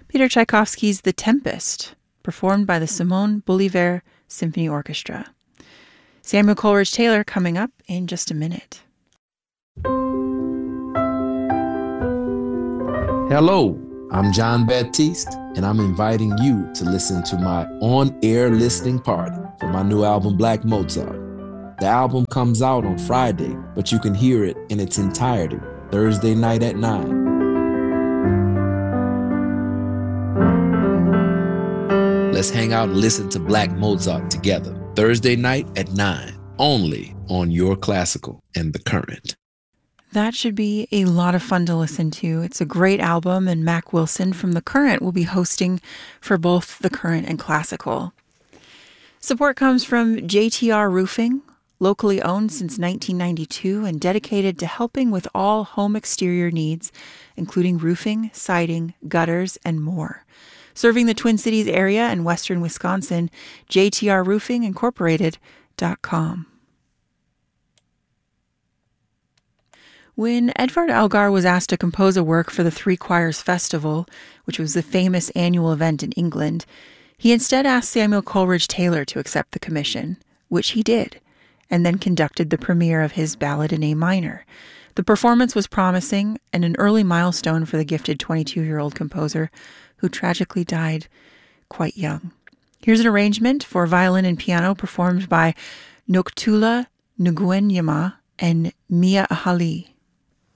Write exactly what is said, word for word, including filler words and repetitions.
Peter Tchaikovsky's The Tempest, performed by the Simon Bolivar Symphony Orchestra. Samuel Coleridge Taylor coming up in just a minute. Hello, I'm John Baptiste, and I'm inviting you to listen to my on-air listening party for my new album, Black Mozart. The album comes out on Friday, but you can hear it in its entirety Thursday night at nine. Let's hang out and listen to Black Mozart together Thursday night at nine, only on Your Classical and The Current. That should be a lot of fun to listen to. It's a great album, and Mac Wilson from The Current will be hosting for both The Current and Classical. Support comes from J T R Roofing, locally owned since nineteen ninety-two and dedicated to helping with all home exterior needs, including roofing, siding, gutters, and more. Serving the Twin Cities area and western Wisconsin, J T R roofing incorporated dot com. When Edvard Elgar was asked to compose a work for the Three Choirs Festival, which was the famous annual event in England, he instead asked Samuel Coleridge Taylor to accept the commission, which he did, and then conducted the premiere of his Ballad in A minor. The performance was promising and an early milestone for the gifted twenty-two-year-old composer who tragically died quite young. Here's an arrangement for violin and piano performed by Noktula Nguyen Yama and Mia Ahali.